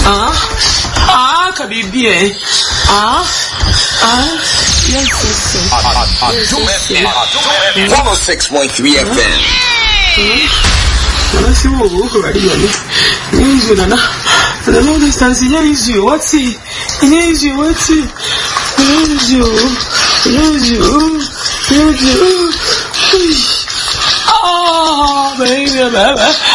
Kabibie. Yes. 106.3 FM. What's you already? You know, I don't understand. Is you? What's it? Is you? What's it? Is you? Oh, baby.